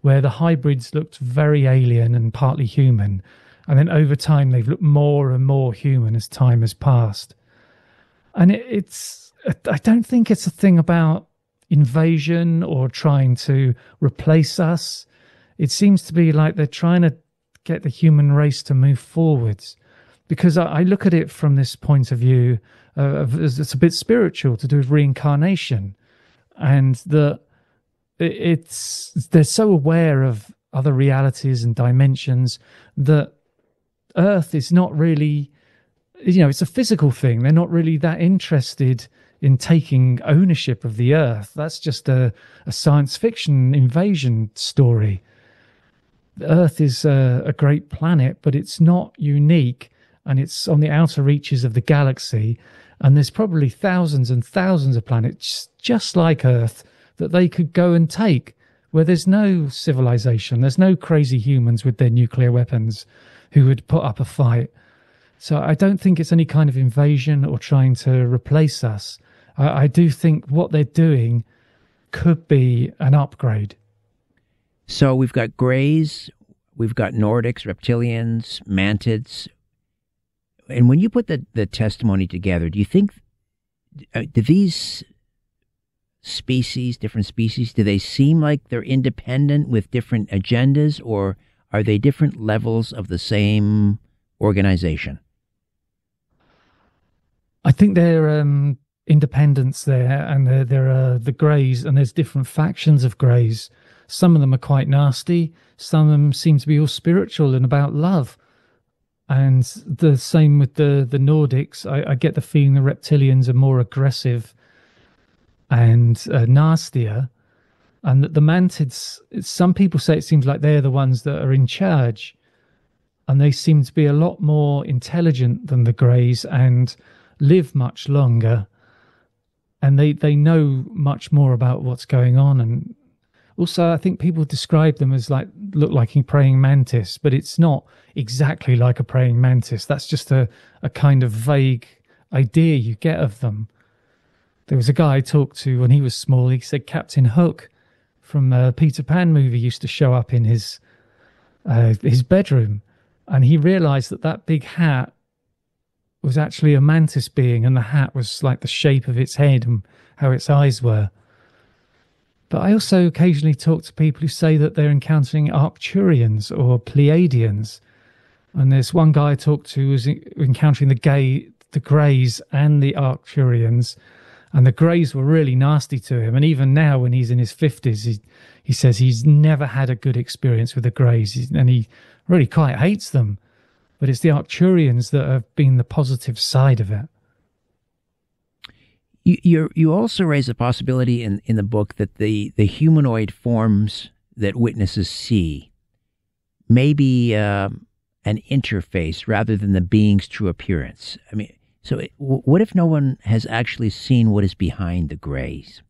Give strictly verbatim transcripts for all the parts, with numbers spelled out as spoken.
where the hybrids looked very alien and partly human. And then over time, they've looked more and more human as time has passed. And it, it's, I don't think it's a thing about invasion or trying to replace us. It seems to be like they're trying to get the human race to move forwards. Because I, I look at it from this point of view, uh, of, it's a bit spiritual to do with reincarnation. And the, it, it's they're so aware of other realities and dimensions that Earth is not really, you know, it's a physical thing. They're not really that interested in taking ownership of the Earth. That's just a, a science fiction invasion story. Earth is a, a great planet, but it's not unique, and it's on the outer reaches of the galaxy. And there's probably thousands and thousands of planets just like Earth that they could go and take, where there's no civilization, there's no crazy humans with their nuclear weapons who would put up a fight. So I don't think it's any kind of invasion or trying to replace us. I, I do think what they're doing could be an upgrade. So we've got Greys, we've got Nordics, reptilians, mantids. And when you put the, the testimony together, do you think, uh, do these species, different species, do they seem like they're independent with different agendas, or are they different levels of the same organization? I think they're um, independents there, and there, there are the Greys, and there's different factions of Greys. Some of them are quite nasty. Some of them seem to be all spiritual and about love. And the same with the, the Nordics. I, I get the feeling the reptilians are more aggressive and uh, nastier. And that the mantids, some people say it seems like they're the ones that are in charge. And they seem to be a lot more intelligent than the Greys and live much longer. And they, they know much more about what's going on. And also, I think people describe them as like, look like a praying mantis, but it's not exactly like a praying mantis. That's just a, a kind of vague idea you get of them. There was a guy I talked to when he was small. He said Captain Hook from a Peter Pan movie used to show up in his uh, his bedroom, and he realized that that big hat was actually a mantis being, and the hat was like the shape of its head and how its eyes were. But I also occasionally talk to people who say that they're encountering Arcturians or Pleiadians. And there's one guy I talked to who's encountering the gay, the Greys and the Arcturians. And the Greys were really nasty to him. And even now, when he's in his fifties, he, he says he's never had a good experience with the Greys. He's, and he really quite hates them. But it's the Arcturians that have been the positive side of it. You you you also raise a possibility in, in the book that the, the humanoid forms that witnesses see may be uh, an interface rather than the being's true appearance. I mean, so it, w- what if no one has actually seen what is behind the Greys?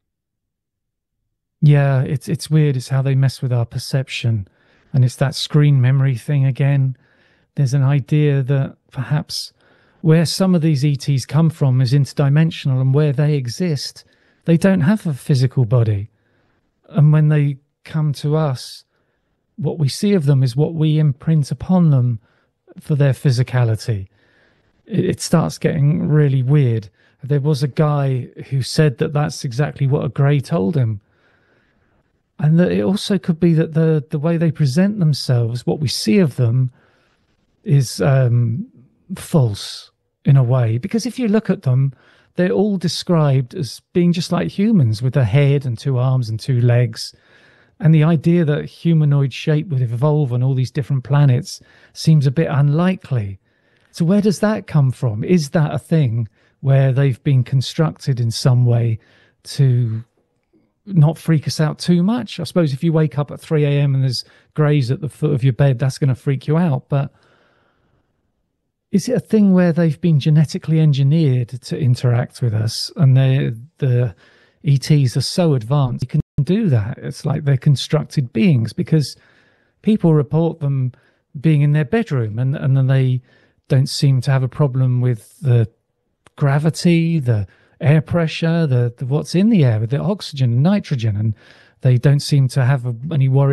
Yeah, it's it's weird. It's how they mess with our perception. And it's that screen memory thing again. There's an idea that perhaps where some of these E Ts come from is interdimensional, and where they exist, they don't have a physical body. And when they come to us, what we see of them is what we imprint upon them for their physicality. It, it starts getting really weird. There was a guy who said that that's exactly what a Grey told him. And that it also could be that the, the way they present themselves, what we see of them, is um, false in a way. Because if you look at them, they're all described as being just like humans with a head and two arms and two legs. And the idea that humanoid shape would evolve on all these different planets seems a bit unlikely. So where does that come from? Is that a thing where they've been constructed in some way to not freak us out too much? I suppose if you wake up at three a.m. and there's Greys at the foot of your bed, that's going to freak you out. But is it a thing where they've been genetically engineered to interact with us, and the E Ts are so advanced you can do that? It's like they're constructed beings, because people report them being in their bedroom, and, and then they don't seem to have a problem with the gravity, the air pressure, the, the what's in the air, the oxygen and nitrogen, and they don't seem to have a, any worry